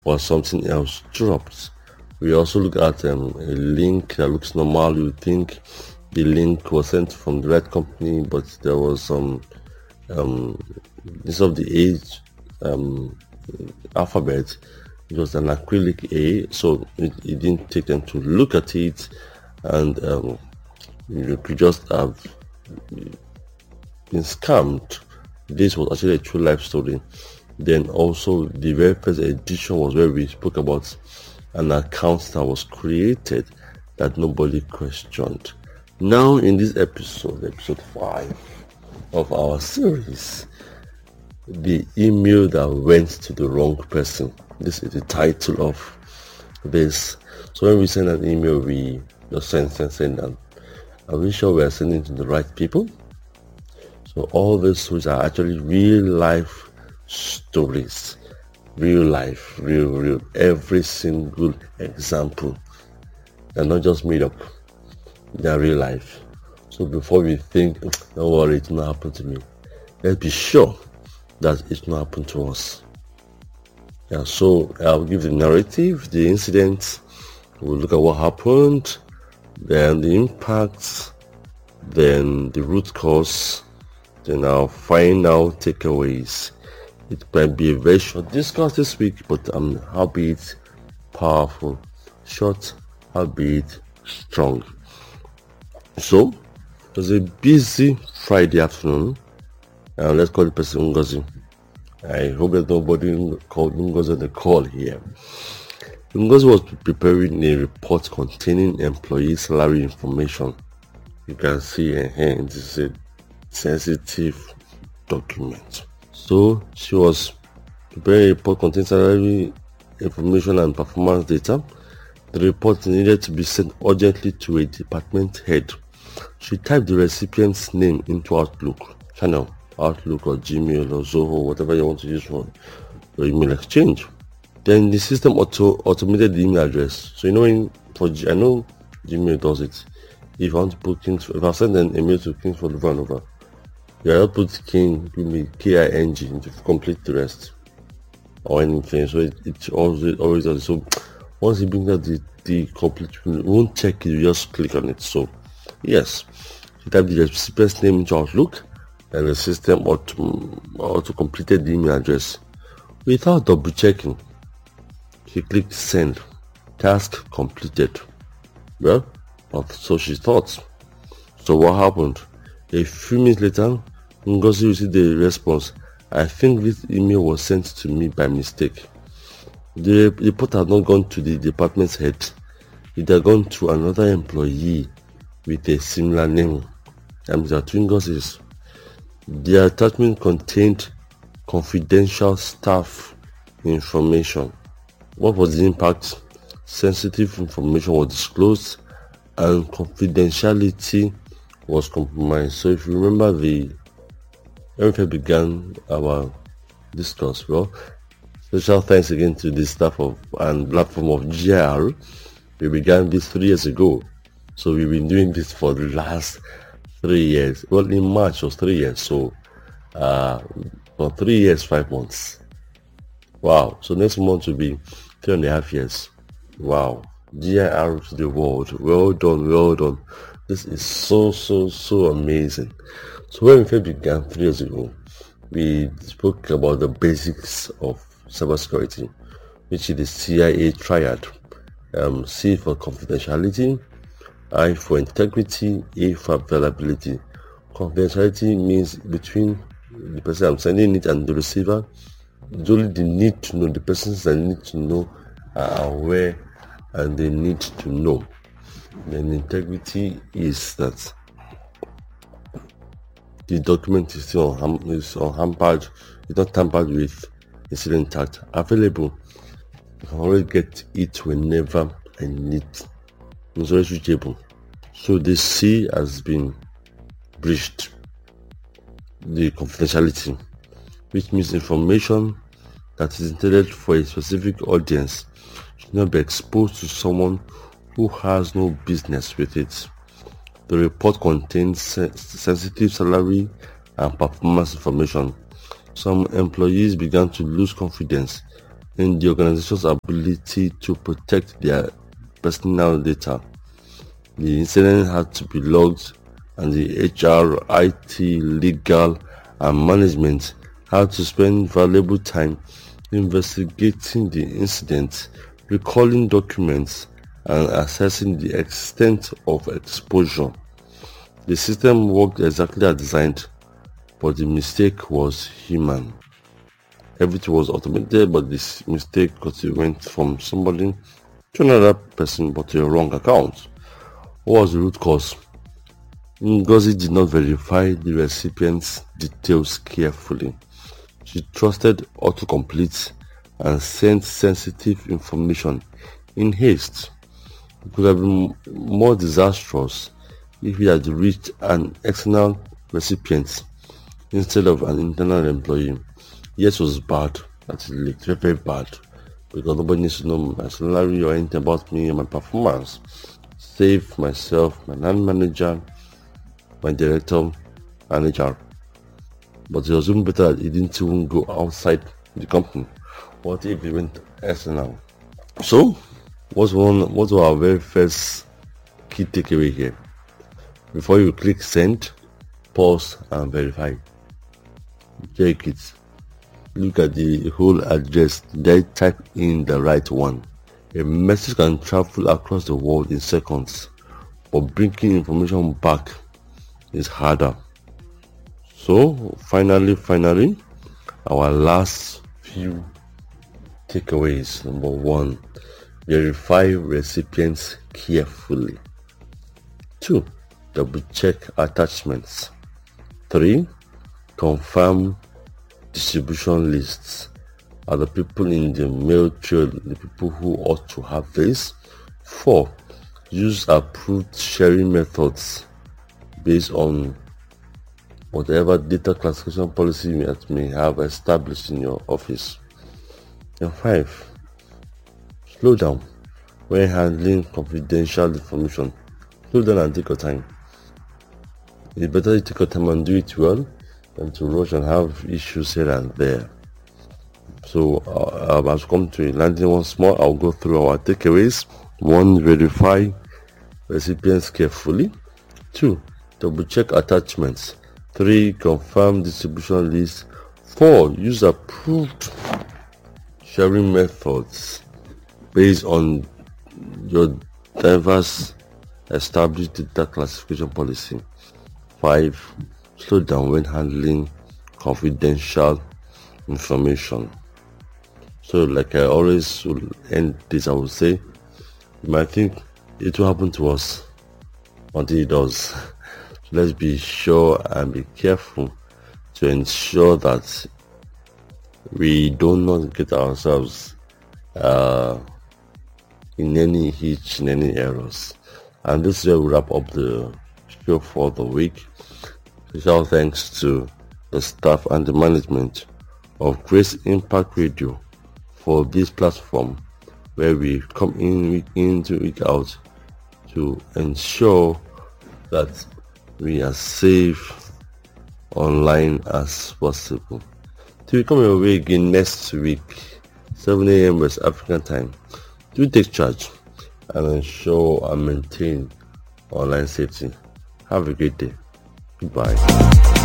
or something else dropped. We also look at a link that looks normal. You think the link was sent from the right company, but there was some instead of the alphabet, it was an acrylic A, so it didn't take them to look at it, and you could just have been scammed. This was actually a true life story. Then also the very first edition was where we spoke about an account that was created that nobody questioned. Now in this episode 5 of our series, the email that went to the wrong person. This is the title of this. So when we send an email, we just send them. Are we sure we are sending to the right people? So all these stories are actually real life stories. Real life, real. Every single example. They're not just made up. They're real life. So before we think, don't worry, it will not happen to me, let's be sure that it will not happen to us. Yeah, so I'll give the narrative, the incident, we'll look at what happened, then the impacts, then the root cause, then I'll find out takeaways. It might be a very short discuss this week, but albeit powerful. Short, albeit strong. So, it was a busy Friday afternoon. Let's call the person Ngozi. I hope that nobody called Ngozi on the call here. Ngozi was preparing a report containing employee salary information. You can see this is a sensitive document. So she was preparing a report containing salary information and performance data. The report needed to be sent urgently to a department head. She typed the recipient's name into Outlook channel, Outlook or Gmail or Zoho, whatever you want to use for your email exchange. Then the system automated the email address. So I know Gmail does it. If I want to put if I send an email to Kingsford Vanova, you have to put King, give me KING to complete the rest or anything. So it always does it. So once you bring out the complete, you won't check it, you just click on it. So yes, you type the recipient's name into Outlook and the system auto completed the email address without double checking. She clicked send. Task completed. Well, so she thought. So what happened? A few minutes later, Ngozi received the response. I think this email was sent to me by mistake. The report had not gone to the department's head. It had gone to another employee with a similar name. And there are two Ngozis. The attachment contained confidential staff information. What was the impact? Sensitive information was disclosed and confidentiality was compromised. So if you remember when we began our discourse, well, special thanks again to the staff and platform of GIR. We began this 3 years ago. So we've been doing this for the last 3 years. Well, in March was 3 years. So for 3 years, 5 months. Wow. So next month will be 3.5 years. Wow. GIR to the world. Well done. This is so amazing. So when we first began 3 years ago, we spoke about the basics of cybersecurity, which is the CIA triad. C for confidentiality, I for integrity, A for availability. Confidentiality means between the person I'm sending it and the receiver. It's only the need to know, the persons that need to know are aware and they need to know. Then integrity is that the document is still unhampered, it's not tampered with, it's still intact, available. I can always get it whenever I need. It's always reachable. So the C has been breached. The confidentiality, which means information that is intended for a specific audience should not be exposed to someone who has no business with it. The report contains sensitive salary and performance information. Some employees began to lose confidence in the organization's ability to protect their personal data. The incident had to be logged, and the HR, IT, legal, and management had to spend valuable time investigating the incident, recalling documents, and assessing the extent of exposure. The system worked exactly as designed, but the mistake was human. Everything was automated, but this mistake because it went from somebody to another person, but to a wrong account. What was the root cause? Ngozi did not verify the recipient's details carefully. She trusted autocomplete and sent sensitive information in haste. It could have been more disastrous if it had reached an external recipient instead of an internal employee. Yes, it was bad. That is leaked. Very, very bad. Because nobody needs to know my salary or anything about me and my performance. Save myself, my line manager, my director, manager. But it was even better that it didn't even go outside the company. What if it went external? So, what's our very first key takeaway here? Before you click send, pause and verify. Check it. Look at the whole address, then type in the right one. A message can travel across the world in seconds, but bringing information back is harder. So finally, our last few takeaways. Number 1, verify recipients carefully. 2, double check attachments. 3, confirm distribution lists. Are the people in the mail trail the people who ought to have this? 4, use approved sharing methods based on whatever data classification policy you may have established in your office. And 5, slow down when handling confidential information. Slow down and take your time. It's better you take your time and do it well than to rush and have issues here and there. So as we come to landing once more, I'll go through our takeaways. 1, verify recipients carefully. 2, double check attachments. 3, confirm distribution list. 4, use approved sharing methods based on your diverse established data classification policy. 5, slow down when handling confidential information. So like I always will end this, I will say, you might think it will happen to us until it does. So let's be sure and be careful to ensure that we do not get ourselves in any hitch, in any errors. And this is where we wrap up the show for the week. Special thanks to the staff and the management of Grace Impact Radio for this platform where we come in week in to week out to ensure that we are safe online as possible. Till we come your way again next week, 7 a.m. West African time, do take charge and ensure and maintain online safety. Have a great day. Goodbye.